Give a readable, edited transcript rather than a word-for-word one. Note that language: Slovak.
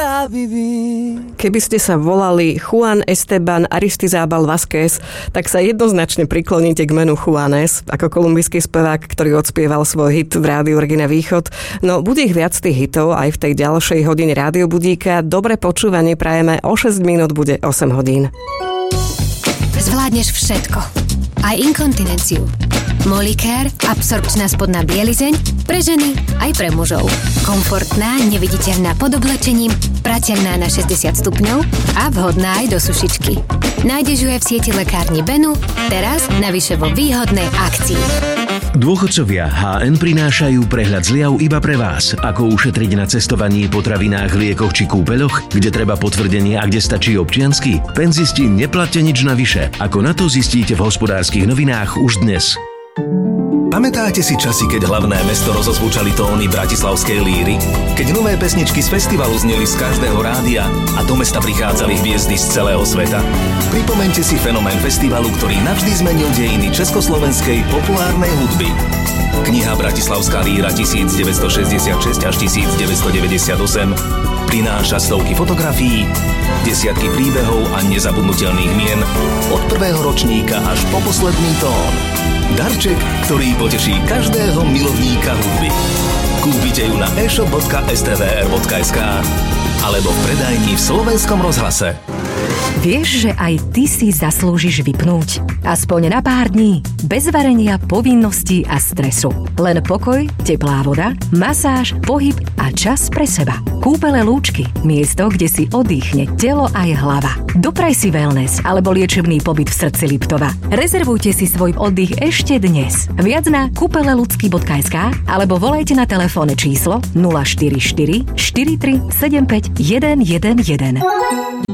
para vivir. Keby ste sa volali Juan Esteban Aristizábal Vázquez, tak sa jednoznačne prikloníte k menu Juanes, ako kolumbijský spevák, ktorý odspieval svoj hit v Rádiu Regina Východ. No, bude ich viac tých hitov aj v tej ďalšej hodine Rádio Budíka. Dobre počúvanie prajeme, o 6 minút bude 8 hodín. Zvládneš všetko. Aj inkontinenciu. Molicare, absorpčná spodná bielizeň, pre ženy aj pre mužov. Komfortná, neviditeľná pod oblečením, prateľná na 60 stupňov a vhodná aj do sušičky. Nájdeš ju aj v sieti lekárni Benu, teraz navyše vo výhodnej akcii. Dôchodcovia HN prinášajú prehľad zliav iba pre vás. Ako ušetriť na cestovaní, potravinách, liekoch či kúpeľoch, kde treba potvrdenie a kde stačí občiansky. Penzisti, neplatte nič navyše. Ako na to zistíte v Hospodárskych novinách už dnes. Pamätáte si časy, keď hlavné mesto rozozvučali tóny bratislavskej líry? Keď nové pesničky z festivalu zneli z každého rádia a do mesta prichádzali hviezdy z celého sveta? Pripomeňte si fenomén festivalu, ktorý navždy zmenil dejiny československej populárnej hudby. Kniha Bratislavská líra 1966 až 1998 prináša stovky fotografií, desiatky príbehov a nezabudnutelných mien od prvého ročníka až po posledný tón. Darček, ktorý poteší každého milovníka hudby. Kúpite ju na e-shop.stvr.sk alebo v predajni v Slovenskom rozhlase. Vieš, že aj ty si zaslúžiš vypnúť? Aspoň na pár dní. Bez varenia, povinností a stresu. Len pokoj, teplá voda, masáž, pohyb a čas pre seba. Kúpele Lúčky. Miesto, kde si oddychne telo aj hlava. Dopraj si wellness alebo liečebný pobyt v srdci Liptova. Rezervujte si svoj oddych ešte dnes. Viac na kupeleludsky.sk alebo volajte na telefónne číslo 044 43 75 111.